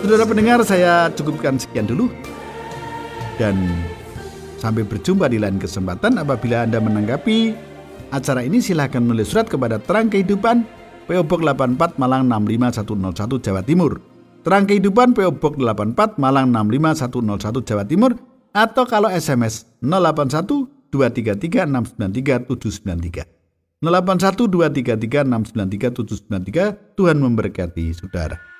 Saudara pendengar, saya cukupkan sekian dulu. Dan sampai berjumpa di lain kesempatan. Apabila Anda menanggapi acara ini, silakan menulis surat kepada Terang Kehidupan, PO Box 84 Malang 65101 Jawa Timur. Terang Kehidupan, PO Box 84 Malang 65101 Jawa Timur. Atau kalau SMS 081 233 693 793. 081 233 693 793. Tuhan memberkati saudara.